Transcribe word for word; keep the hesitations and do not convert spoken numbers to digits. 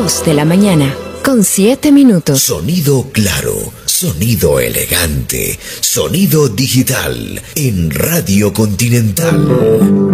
dos de la mañana, con siete minutos. Sonido claro, sonido elegante, sonido digital en Radio Continental.